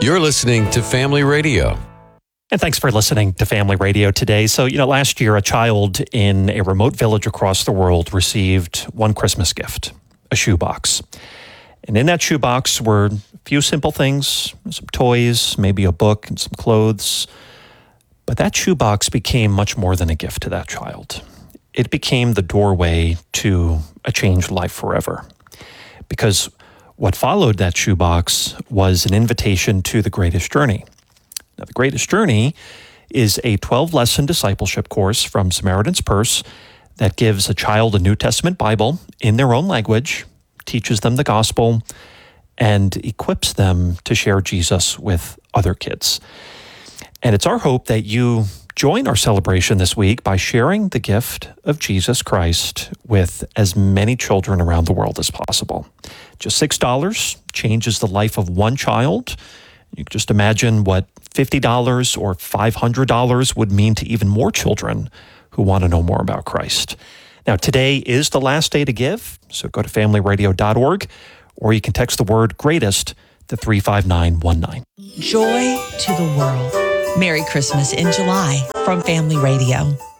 You're listening to Family Radio. And thanks for listening to Family Radio today. So, last year, a child in a remote village across the world received one Christmas gift, a shoebox. And in that shoebox were a few simple things, some toys, maybe a book and some clothes. But that shoebox became much more than a gift to that child. It became the doorway to a changed life forever. Because what followed that shoebox was an invitation to the Greatest Journey. Now, the Greatest Journey is a 12-lesson discipleship course from Samaritan's Purse that gives a child a New Testament Bible in their own language, teaches them the gospel, and equips them to share Jesus with other kids. And it's our hope that you join our celebration this week by sharing the gift of Jesus Christ with as many children around the world as possible. Just $6 changes the life of one child. You can just imagine what $50 or $500 would mean to even more children who want to know more about Christ. Now, today is the last day to give, so go to familyradio.org, or you can text the word GREATEST to 35919. Joy to the world. Merry Christmas in July from Family Radio.